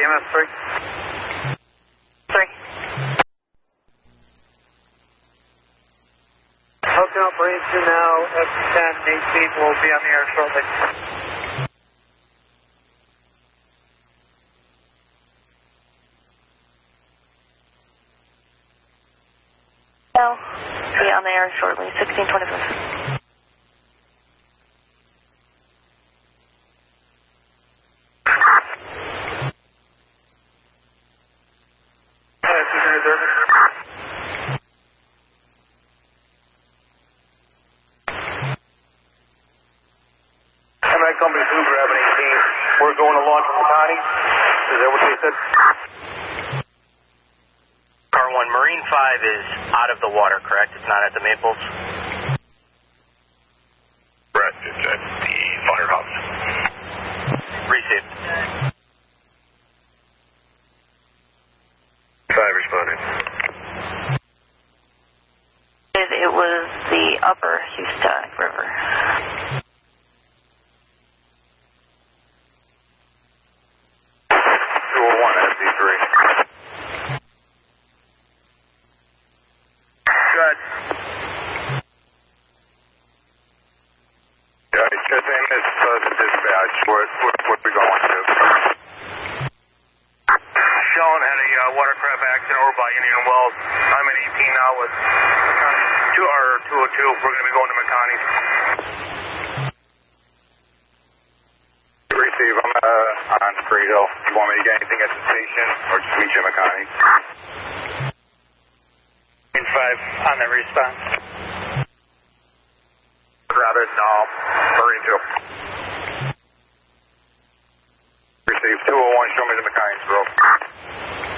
EMS 3. 3. Hotel Marine 2 now, F10, 18 will be on the air shortly. Well, be on the air shortly, 1625. Company 2, Gravity 18. We're going to launch from Makati. Is that what they said? Car 1, Marine 5 is out of the water, correct? It's not at the Maples? Correct. It's at the firehouse. Received. 5 responding. It was the upper Houston River. Watercraft accident over by Indian Wells. I'm at 18 now with 202. We're going to be going to McConney. Receive. I'm on Street Hill. You want me to get anything at the station or just meet you at McConney? 5 on the response. Rather, no. Marine 2. Receive 201. Show me the McConney's, bro.